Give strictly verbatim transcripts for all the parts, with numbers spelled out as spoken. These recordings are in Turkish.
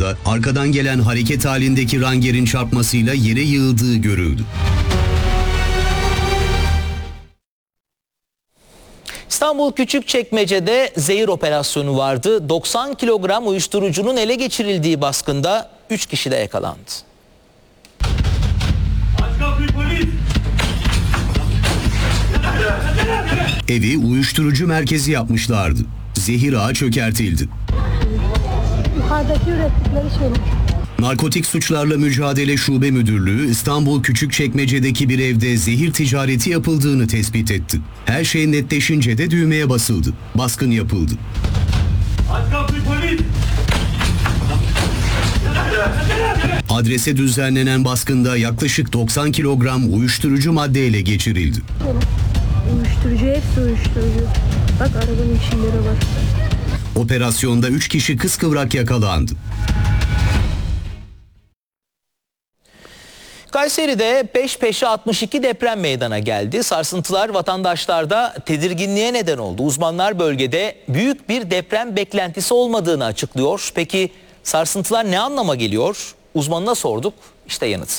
sırasında arkadan gelen hareket halindeki Ranger'in çarpmasıyla yere yığıldığı görüldü. İstanbul Küçükçekmece'de zehir operasyonu vardı. doksan kilogram uyuşturucunun ele geçirildiği baskında üç kişi de yakalandı. Evi uyuşturucu merkezi yapmışlardı. Zehir ağı çökertildi. Yukarıdaki ürettikleri şey. Narkotik Suçlarla Mücadele Şube Müdürlüğü İstanbul Küçükçekmece'deki bir evde zehir ticareti yapıldığını tespit etti. Her şey netleşince de düğmeye basıldı. Baskın yapıldı. Adrese düzenlenen baskında yaklaşık doksan kilogram uyuşturucu madde ele geçirildi. Uyuşturucu, hepsi uyuşturucu. Bak arabanın içinde de var. Operasyonda üç kişi kıskıvrak yakalandı. Kayseri'de peş peşe altmış iki deprem meydana geldi. Sarsıntılar vatandaşlarda tedirginliğe neden oldu. Uzmanlar bölgede büyük bir deprem beklentisi olmadığını açıklıyor. Peki sarsıntılar ne anlama geliyor? Uzmanına sorduk. İşte yanıt.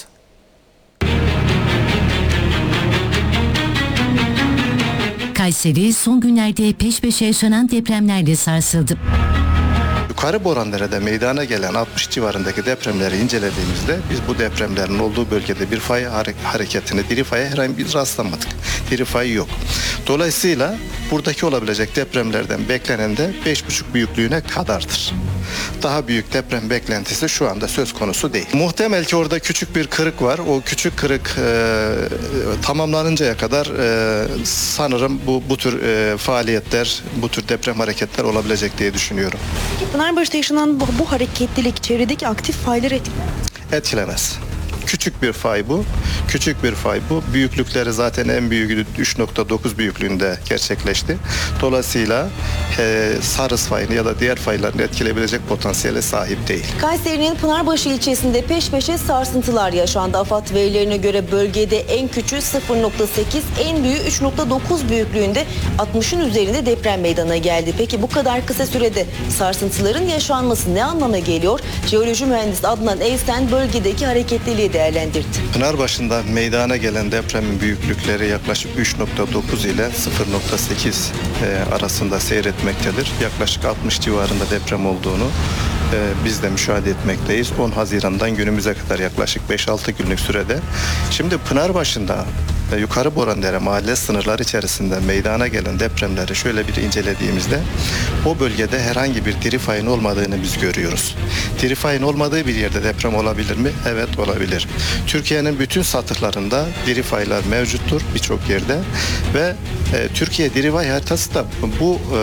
Kayseri son günlerde peş peşe yaşanan depremlerle sarsıldı. Yukarı Borandere'de meydana gelen altmış civarındaki depremleri incelediğimizde biz bu depremlerin olduğu bölgede bir fay hareketine, diri faya herhangi bir rastlamadık. Diri fay yok. Dolayısıyla buradaki olabilecek depremlerden beklenen de beş buçuk büyüklüğüne kadardır. Daha büyük deprem beklentisi şu anda söz konusu değil. Muhtemel ki orada küçük bir kırık var. O küçük kırık e, tamamlanıncaya kadar e, sanırım bu bu tür e, faaliyetler, bu tür deprem hareketler olabilecek diye düşünüyorum. Pınarbaşı'da yaşanan bu, bu hareketlilik çevredeki aktif fayları etkiler mi? Etkilemez. Küçük bir fay bu. Küçük bir fay bu. Büyüklükleri zaten en büyüğü üç nokta dokuz büyüklüğünde gerçekleşti. Dolayısıyla e, Sarız fayını ya da diğer faylarını etkileyebilecek potansiyele sahip değil. Kayseri'nin Pınarbaşı ilçesinde peş peşe sarsıntılar yaşandı. AFAD verilerine göre bölgede en küçüğü sıfır nokta sekiz, en büyüğü üç nokta dokuz büyüklüğünde altmışın üzerinde deprem meydana geldi. Peki bu kadar kısa sürede sarsıntıların yaşanması ne anlama geliyor? Jeoloji mühendisi Adnan Eysen bölgedeki hareketliliği değerlendirdi. Pınarbaşı'nda meydana gelen depremin büyüklükleri yaklaşık üç nokta dokuz ile sıfır nokta sekiz e, arasında seyretmektedir. Yaklaşık altmış civarında deprem olduğunu e, biz de müşahede etmekteyiz. on Haziran'dan günümüze kadar yaklaşık beş altı günlük sürede. Şimdi Pınarbaşı'nda ve Yukarı Borandere mahalle sınırları içerisinde meydana gelen depremleri şöyle bir incelediğimizde o bölgede herhangi bir diri fayın olmadığını biz görüyoruz. Diri fayın olmadığı bir yerde deprem olabilir mi? Evet, olabilir. Türkiye'nin bütün satıklarında diri faylar mevcuttur birçok yerde ve e, Türkiye diri fay haritası da bu e,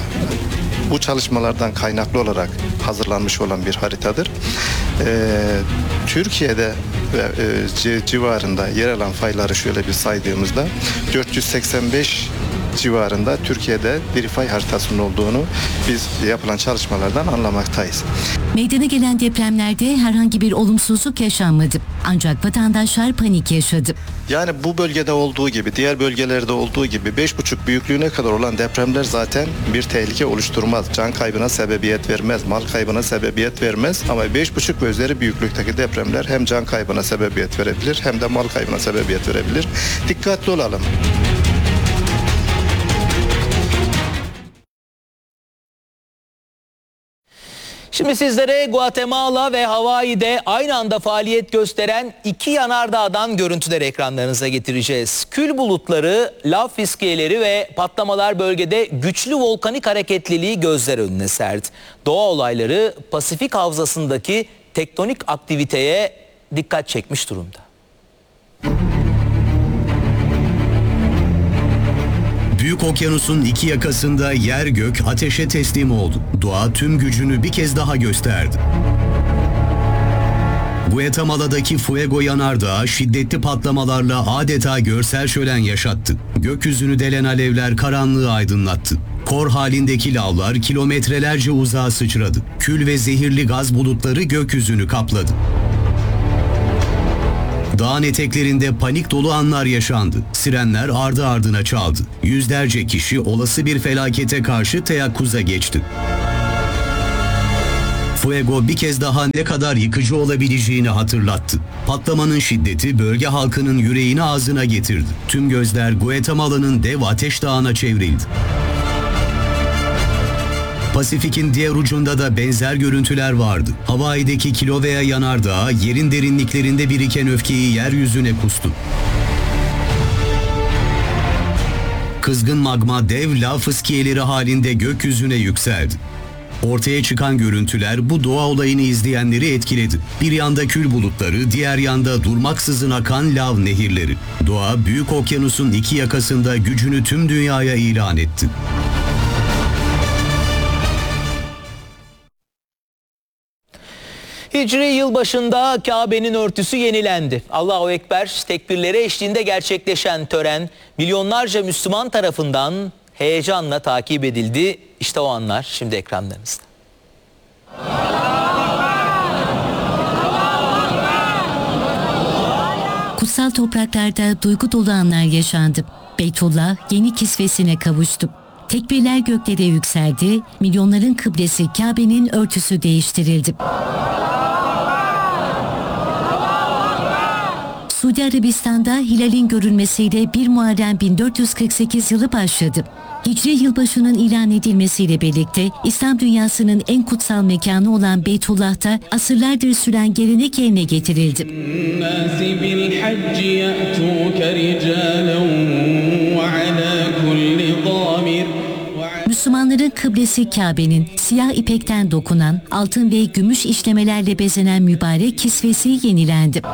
bu çalışmalardan kaynaklı olarak hazırlanmış olan bir haritadır. Ee, Türkiye'de ve e, civarında yer alan fayları şöyle bir saydığımızda dört yüz seksen beş civarında Türkiye'de bir fay haritasının olduğunu biz yapılan çalışmalardan anlamaktayız. Meydana gelen depremlerde herhangi bir olumsuzluk yaşanmadı. Ancak vatandaşlar panik yaşadı. Yani bu bölgede olduğu gibi, diğer bölgelerde olduğu gibi beş buçuk büyüklüğüne kadar olan depremler zaten bir tehlike oluşturmaz. Can kaybına sebebiyet vermez, mal kaybına sebebiyet vermez. Ama beş buçuk ve üzeri büyüklükteki depremler hem can kaybına sebebiyet verebilir hem de mal kaybına sebebiyet verebilir. Dikkatli olalım. Şimdi sizlere Guatemala ve Hawaii'de aynı anda faaliyet gösteren iki yanardağdan görüntüler ekranlarınıza getireceğiz. Kül bulutları, lav fiskiyeleri ve patlamalar bölgede güçlü volkanik hareketliliği gözler önüne serdi. Doğa olayları Pasifik Havzası'ndaki tektonik aktiviteye dikkat çekmiş durumda. Büyük okyanusun iki yakasında yer gök ateşe teslim oldu. Doğa tüm gücünü bir kez daha gösterdi. Guatemala'daki Fuego yanardağı şiddetli patlamalarla adeta görsel şölen yaşattı. Gökyüzünü delen alevler karanlığı aydınlattı. Kor halindeki lavlar kilometrelerce uzağa sıçradı. Kül ve zehirli gaz bulutları gökyüzünü kapladı. Dağın eteklerinde panik dolu anlar yaşandı. Sirenler ardı ardına çaldı. Yüzlerce kişi olası bir felakete karşı teyakkuza geçti. Fuego bir kez daha ne kadar yıkıcı olabileceğini hatırlattı. Patlamanın şiddeti bölge halkının yüreğini ağzına getirdi. Tüm gözler Guatemala'nın dev ateş dağına çevrildi. Pasifik'in diğer ucunda da benzer görüntüler vardı. Hawaii'deki Kilauea yanardağı yerin derinliklerinde biriken öfkeyi yeryüzüne kustu. Kızgın magma dev lav fıskiyeleri halinde gökyüzüne yükseldi. Ortaya çıkan görüntüler bu doğa olayını izleyenleri etkiledi. Bir yanda kül bulutları, diğer yanda durmaksızın akan lav nehirleri. Doğa, büyük okyanusun iki yakasında gücünü tüm dünyaya ilan etti. Hicri yılbaşında Kabe'nin örtüsü yenilendi. Allahu Ekber tekbirleri eşliğinde gerçekleşen tören milyonlarca Müslüman tarafından heyecanla takip edildi. İşte o anlar şimdi ekranlarınızda. Kutsal topraklarda duygu dolu anlar yaşandı. Beytullah yeni kisvesine kavuştu. Tekbirler göklere yükseldi, milyonların kıblesi Kabe'nin örtüsü değiştirildi. Suudi Arabistan'da hilalin görülmesiyle bir Muharrem bin dört yüz kırk sekiz yılı başladı. Hicri yılbaşının ilan edilmesiyle birlikte İslam dünyasının en kutsal mekanı olan Beytullah'ta asırlardır süren gelenek yerine getirildi. Müslümanların kıblesi Kabe'nin siyah ipekten dokunan, altın ve gümüş işlemelerle bezenen mübarek kisvesi yenilendi.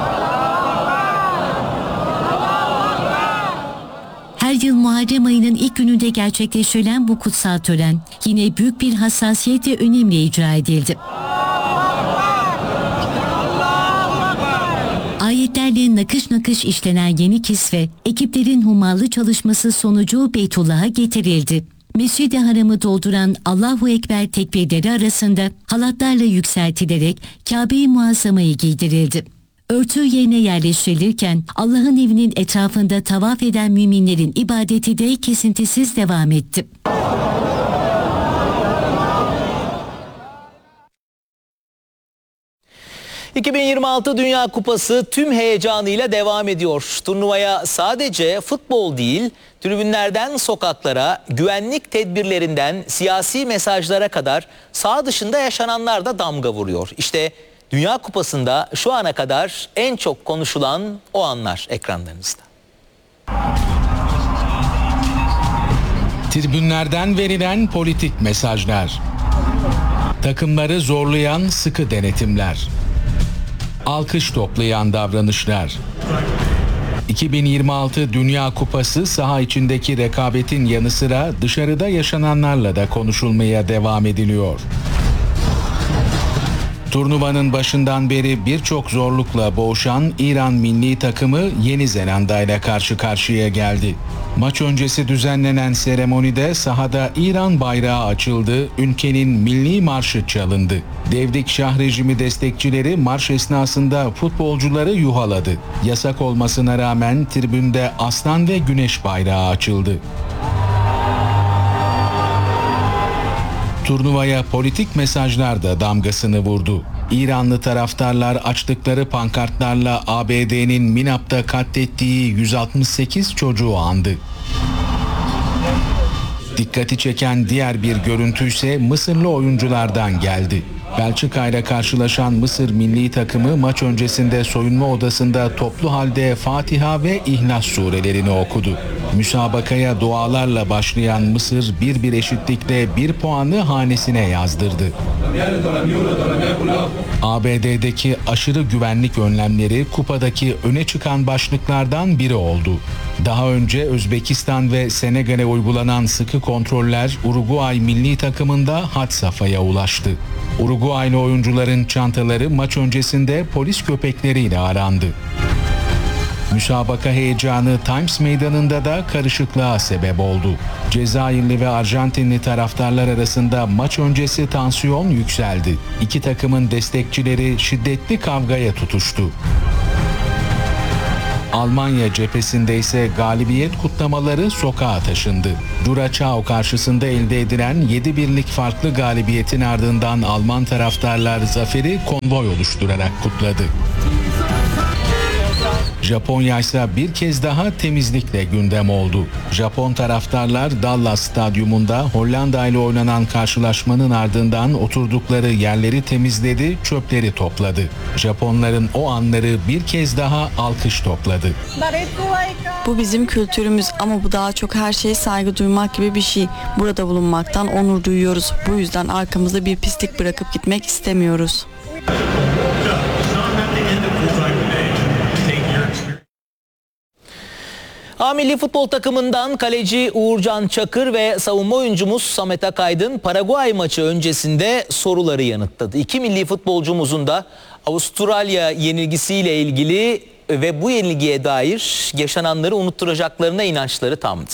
Her yıl Muharrem ayının ilk gününde gerçekleştirilen bu kutsal tören yine büyük bir hassasiyet ve önemle icra edildi. Ayetlerle nakış nakış işlenen yeni kisve, ekiplerin hummalı çalışması sonucu Beytullah'a getirildi. Mescid-i Haram'ı dolduran Allahu Ekber tekbirleri arasında halatlarla yükseltilerek Kabe-i Muazzama'yı giydirildi. Örtü yerine yerleştirilirken Allah'ın evinin etrafında tavaf eden müminlerin ibadeti de kesintisiz devam etti. iki bin yirmi altı Dünya Kupası tüm heyecanıyla devam ediyor. Turnuvaya sadece futbol değil, tribünlerden sokaklara, güvenlik tedbirlerinden siyasi mesajlara kadar saha dışında yaşananlar da damga vuruyor. İşte Dünya Kupası'nda şu ana kadar en çok konuşulan o anlar ekranlarınızda. Tribünlerden verilen politik mesajlar, takımları zorlayan sıkı denetimler, alkış toplayan davranışlar. iki bin yirmi altı Dünya Kupası saha içindeki rekabetin yanı sıra dışarıda yaşananlarla da konuşulmaya devam ediliyor. Turnuvanın başından beri birçok zorlukla boğuşan İran milli takımı Yeni Zelanda ile karşı karşıya geldi. Maç öncesi düzenlenen seremonide sahada İran bayrağı açıldı, ülkenin milli marşı çalındı. Devrik Şah rejimi destekçileri marş esnasında futbolcuları yuhaladı. Yasak olmasına rağmen tribünde aslan ve güneş bayrağı açıldı. Turnuvaya politik mesajlar da damgasını vurdu. İranlı taraftarlar açtıkları pankartlarla A B D'nin Minap'ta katlettiği yüz altmış sekiz çocuğu andı. Dikkati çeken diğer bir görüntü ise Mısırlı oyunculardan geldi. Belçika ile karşılaşan Mısır milli takımı maç öncesinde soyunma odasında toplu halde Fatiha ve İhlas surelerini okudu. Müsabakaya dualarla başlayan Mısır bir bir eşitlikle bir puanı hanesine yazdırdı. A B D'deki aşırı güvenlik önlemleri kupadaki öne çıkan başlıklardan biri oldu. Daha önce Özbekistan ve Senegal'e uygulanan sıkı kontroller Uruguay milli takımında had safhaya ulaştı. Uruguaylı oyuncuların çantaları maç öncesinde polis köpekleriyle arandı. Müsabaka heyecanı Times Meydanı'nda da karışıklığa sebep oldu. Cezayirli ve Arjantinli taraftarlar arasında maç öncesi tansiyon yükseldi. İki takımın destekçileri şiddetli kavgaya tutuştu. Almanya cephesinde ise galibiyet kutlamaları sokağa taşındı. Curaçao karşısında elde edilen yedi birlik farklı galibiyetin ardından Alman taraftarlar zaferi konvoy oluşturarak kutladı. Japonya ise bir kez daha temizlikle gündem oldu. Japon taraftarlar Dallas Stadyumunda Hollanda ile oynanan karşılaşmanın ardından oturdukları yerleri temizledi, çöpleri topladı. Japonların o anları bir kez daha alkış topladı. Bu bizim kültürümüz ama bu daha çok her şeye saygı duymak gibi bir şey. Burada bulunmaktan onur duyuyoruz. Bu yüzden arkamızda bir pislik bırakıp gitmek istemiyoruz. A milli futbol takımından kaleci Uğurcan Çakır ve savunma oyuncumuz Samet Akaydın Paraguay maçı öncesinde soruları yanıtladı. İki milli futbolcumuzun da Avustralya yenilgisiyle ilgili ve bu yenilgiye dair yaşananları unutturacaklarına inançları tamdı.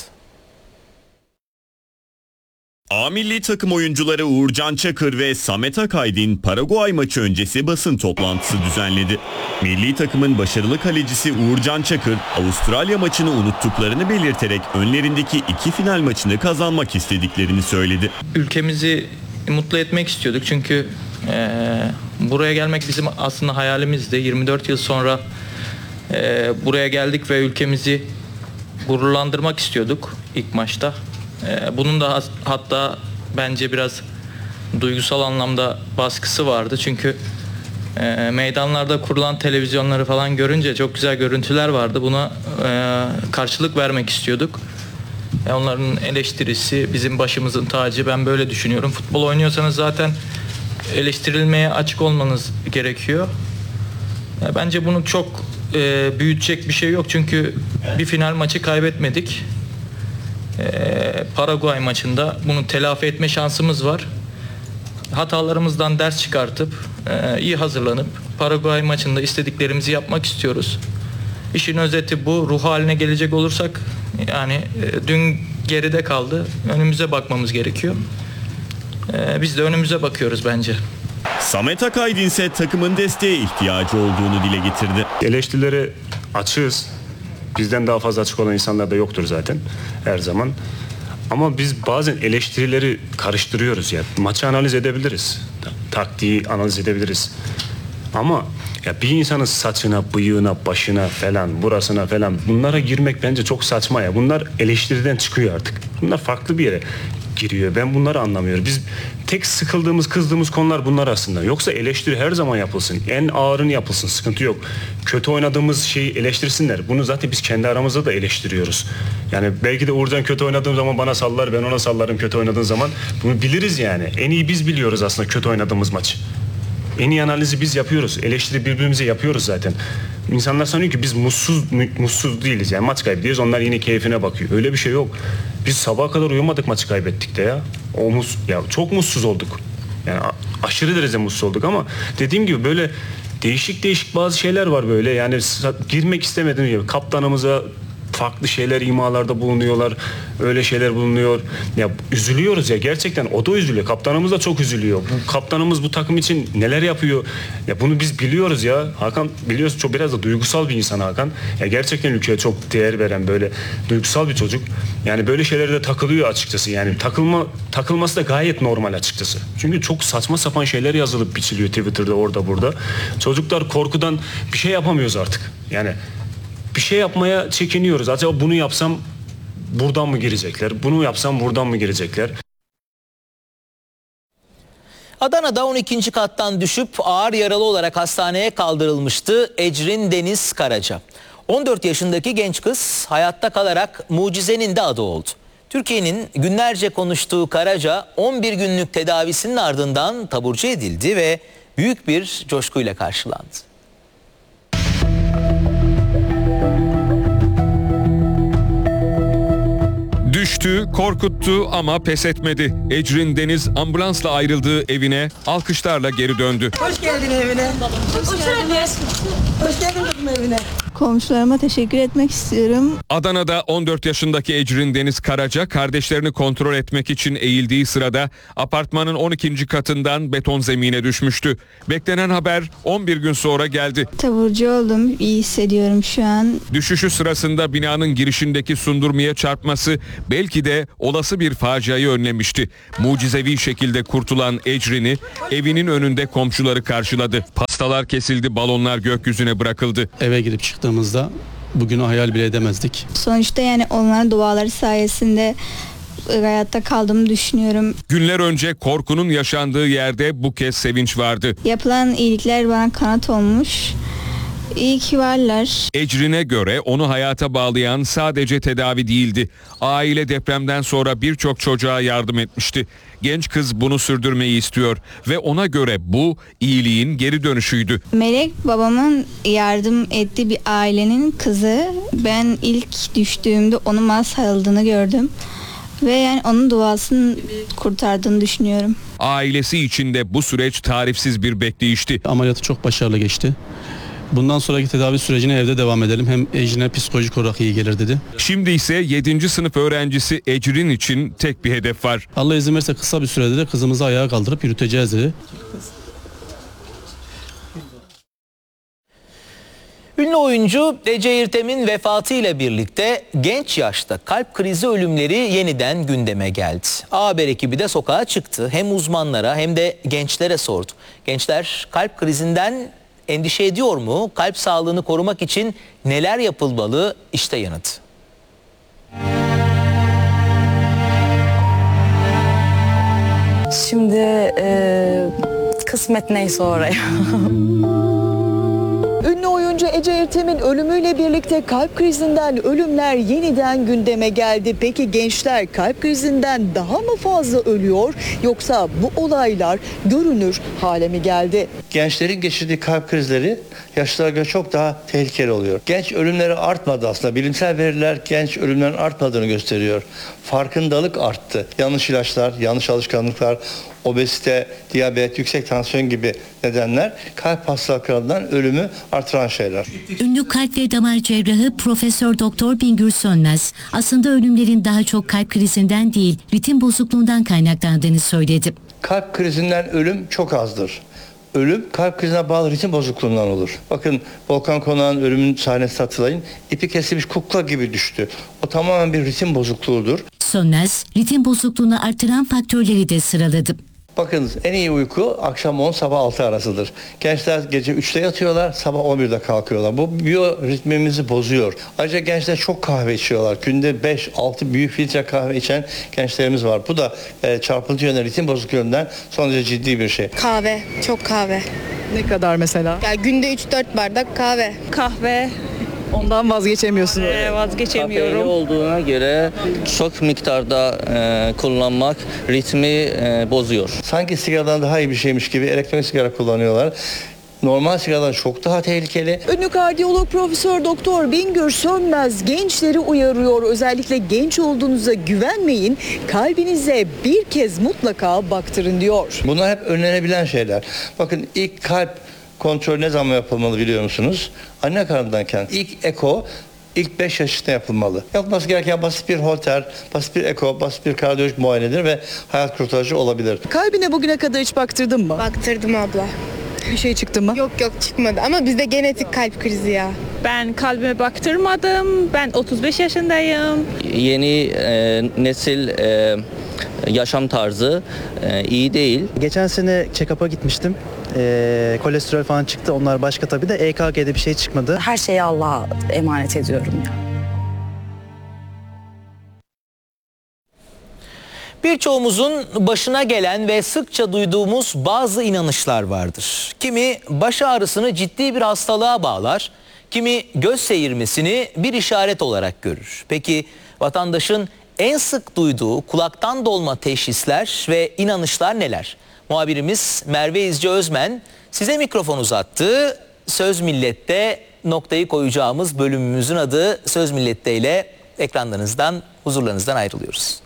A milli takım oyuncuları Uğurcan Çakır ve Samet Akaydın Paraguay maçı öncesi basın toplantısı düzenledi. Milli takımın başarılı kalecisi Uğurcan Çakır, Avustralya maçını unuttuklarını belirterek önlerindeki iki final maçını kazanmak istediklerini söyledi. Ülkemizi mutlu etmek istiyorduk çünkü e, buraya gelmek bizim aslında hayalimizdi. yirmi dört yıl sonra e, buraya geldik ve ülkemizi gururlandırmak istiyorduk ilk maçta. Bunun da hatta bence biraz duygusal anlamda baskısı vardı. Çünkü e, meydanlarda kurulan televizyonları falan görünce çok güzel görüntüler vardı. Buna e, karşılık vermek istiyorduk. E, onların eleştirisi bizim başımızın tacı. Ben böyle düşünüyorum. Futbol oynuyorsanız zaten eleştirilmeye açık olmanız gerekiyor. E, bence bunu çok e, büyütecek bir şey yok. Çünkü bir final maçı kaybetmedik. Ee, Paraguay maçında bunu telafi etme şansımız var. Hatalarımızdan ders çıkartıp e, iyi hazırlanıp Paraguay maçında istediklerimizi yapmak istiyoruz. İşin özeti bu. Ruh haline gelecek olursak yani e, dün geride kaldı. Önümüze bakmamız gerekiyor. E, biz de önümüze bakıyoruz bence. Samet Akaydın ise takımın desteğe ihtiyacı olduğunu dile getirdi. Eleştirilere açığız. Bizden daha fazla açık olan insanlar da yoktur zaten her zaman. Ama biz bazen eleştirileri karıştırıyoruz ya. Maçı analiz edebiliriz. Taktiği analiz edebiliriz. Ama ya bir insanın saçına, bıyığına, başına falan, burasına falan bunlara girmek bence çok saçma ya. Bunlar eleştiriden çıkıyor artık. Bunlar farklı bir yere giriyor. Ben bunları anlamıyorum. Biz tek sıkıldığımız, kızdığımız konular bunlar aslında. Yoksa eleştiri her zaman yapılsın. En ağırını yapılsın. Sıkıntı yok. Kötü oynadığımız şeyi eleştirsinler. Bunu zaten biz kendi aramızda da eleştiriyoruz. Yani belki de Uğurcan kötü oynadığım zaman bana sallar, ben ona sallarım kötü oynadığın zaman. Bunu biliriz yani. En iyi biz biliyoruz aslında kötü oynadığımız maçı. En iyi analizi biz yapıyoruz. Eleştiri birbirimize yapıyoruz zaten. İnsanlar sanıyor ki biz mutsuz mutsuz değiliz. Yani maç kaybediyoruz. Onlar yine keyfine bakıyor. Öyle bir şey yok. Biz sabaha kadar uyumadık maçı kaybettik de ya. O mus ya çok mutsuz olduk. Yani aşırı derece mutsuz olduk ama dediğim gibi böyle değişik değişik bazı şeyler var böyle. Yani girmek istemedim gibi. Kaptanımıza farklı şeyler, imalarda bulunuyorlar. Öyle şeyler bulunuyor. Ya üzülüyoruz ya gerçekten. O da üzülüyor. Kaptanımız da çok üzülüyor. Bu kaptanımız bu takım için neler yapıyor? Ya bunu biz biliyoruz ya. Hakan biliyoruz çok biraz da duygusal bir insan Hakan. Ya gerçekten ülkeye çok değer veren böyle duygusal bir çocuk. Yani böyle şeylere de takılıyor açıkçası. Yani takılma takılması da gayet normal açıkçası. Çünkü çok saçma sapan şeyler yazılıp biçiliyor Twitter'da orada burada. Çocuklar korkudan bir şey yapamıyoruz artık. Yani bir şey yapmaya çekiniyoruz. Acaba bunu yapsam buradan mı girecekler? Bunu yapsam buradan mı girecekler? Adana'da on ikinci kattan düşüp ağır yaralı olarak hastaneye kaldırılmıştı Ecrin Deniz Karaca. on dört yaşındaki genç kız hayatta kalarak mucizenin de adı oldu. Türkiye'nin günlerce konuştuğu Karaca on bir günlük tedavisinin ardından taburcu edildi ve büyük bir coşkuyla karşılandı. Düştü, korkuttu ama pes etmedi. Ecrin Deniz ambulansla ayrıldığı evine alkışlarla geri döndü. Hoş geldin evine. Hoş geldiniz. Hoş geldin kızım evine. Komşularıma teşekkür etmek istiyorum. Adana'da on dört yaşındaki Ecrin Deniz Karaca kardeşlerini kontrol etmek için eğildiği sırada apartmanın on ikinci katından beton zemine düşmüştü. Beklenen haber on bir gün sonra geldi. Taburcu oldum. İyi hissediyorum şu an. Düşüşü sırasında binanın girişindeki sundurmaya çarpması belki de olası bir faciayı önlemişti. Mucizevi şekilde kurtulan Ecrin'i evinin önünde komşuları karşıladı. Pastalar kesildi, balonlar gökyüzüne bırakıldı. Eve girip çıktığımızda bugünü hayal bile edemezdik. Sonuçta yani onların duaları sayesinde hayatta kaldığımı düşünüyorum. Günler önce korkunun yaşandığı yerde bu kez sevinç vardı. Yapılan iyilikler bana kanat olmuş. İyi ki varlar. Ecrin'e göre onu hayata bağlayan sadece tedavi değildi. Aile depremden sonra birçok çocuğa yardım etmişti. Genç kız bunu sürdürmeyi istiyor ve ona göre bu iyiliğin geri dönüşüydü. Melek babamın yardım ettiği bir ailenin kızı. Ben ilk düştüğümde onun bana sarıldığını gördüm. Ve yani onun duasını kurtardığını düşünüyorum. Ailesi için de bu süreç tarifsiz bir bekleyişti. Ameliyatı çok başarılı geçti. Bundan sonraki tedavi sürecine evde devam edelim. Hem Ecrin'e psikolojik olarak iyi gelir dedi. Şimdi ise yedinci sınıf öğrencisi Ecrin için tek bir hedef var. Allah izin verirse kısa bir sürede de kızımızı ayağa kaldırıp yürüteceğiz dedi. Ünlü oyuncu Ece İrtem'in vefatıyla birlikte genç yaşta kalp krizi ölümleri yeniden gündeme geldi. A Haber ekibi de sokağa çıktı. Hem uzmanlara hem de gençlere sordu. Gençler kalp krizinden endişe ediyor mu? Kalp sağlığını korumak için neler yapılmalı? İşte yanıtı. Şimdi e, kısmet neyse oraya. Ünlü oyuncu Ece İrtem'in ölümüyle birlikte kalp krizinden ölümler yeniden gündeme geldi. Peki gençler kalp krizinden daha mı fazla ölüyor yoksa bu olaylar görünür hale mi geldi? Gençlerin geçirdiği kalp krizleri yaşlılara göre çok daha tehlikeli oluyor. Genç ölümleri artmadı aslında. Bilimsel veriler genç ölümlerin artmadığını gösteriyor. Farkındalık arttı. Yanlış ilaçlar, yanlış alışkanlıklar, obezite, diyabet, yüksek tansiyon gibi nedenler kalp hastalıklarından ölümü artıran şeyler. Ünlü kalp ve damar cerrahı Profesör Doktor Bingür Sönmez aslında ölümlerin daha çok kalp krizinden değil, ritim bozukluğundan kaynaklandığını söyledi. Kalp krizinden ölüm çok azdır. Ölüm kalp krizine bağlı ritim bozukluğundan olur. Bakın Volkan Konak'ın ölümün sahnesini hatırlayın. İpi kesilmiş kukla gibi düştü. O tamamen bir ritim bozukluğudur. Sönmez, ritim bozukluğunu artıran faktörleri de sıraladı. Bakın en iyi uyku akşam on sabah altı arasıdır. Gençler gece üçte yatıyorlar, sabah on birde kalkıyorlar. Bu biyoritmimizi bozuyor. Ayrıca gençler çok kahve içiyorlar. Günde beş altı büyük filtre kahve içen gençlerimiz var. Bu da e, çarpıntı yönden ritim bozukluğundan son derece ciddi bir şey. Kahve, çok kahve. Ne kadar mesela? Ya günde üç dört bardak kahve. Kahve. Ondan vazgeçemiyorsun. Ee, vazgeçemiyorum. Kafeini olduğuna göre çok miktarda e, kullanmak ritmi e, bozuyor. Sanki sigaradan daha iyi bir şeymiş gibi elektronik sigara kullanıyorlar. Normal sigaradan çok daha tehlikeli. Ünlü kardiyolog Profesör Doktor Bingür Sönmez gençleri uyarıyor. Özellikle genç olduğunuza güvenmeyin. Kalbinize bir kez mutlaka baktırın diyor. Bunlar hep önlenebilen şeyler. Bakın ilk kalp kontrol ne zaman yapılmalı biliyor musunuz? Anne karnındayken ilk eko ilk beş yaşında yapılmalı. Yapılması gereken basit bir holter, basit bir eko, basit bir kardiyolojik muayenedir ve hayat kurtarıcı olabilir. Kalbine bugüne kadar hiç baktırdın mı? Baktırdım abla. Bir şey çıktı mı? Yok yok çıkmadı ama bizde genetik kalp krizi ya. Ben kalbime baktırmadım. Ben otuz beş yaşındayım. Yeni e, nesil e, yaşam tarzı e, iyi değil. Geçen sene check-up'a gitmiştim. E, kolesterol falan çıktı. Onlar başka tabii de E K G'de bir şey çıkmadı. Her şeyi Allah'a emanet ediyorum ya. Birçoğumuzun başına gelen ve sıkça duyduğumuz bazı inanışlar vardır. Kimi baş ağrısını ciddi bir hastalığa bağlar, kimi göz seyirmesini bir işaret olarak görür. Peki vatandaşın en sık duyduğu kulaktan dolma teşhisler ve inanışlar neler? Muhabirimiz Merve İzci Özmen size mikrofon uzattı. Söz Millet'te noktayı koyacağımız bölümümüzün adı Söz Millet'te ile ekranlarınızdan, huzurlarınızdan ayrılıyoruz.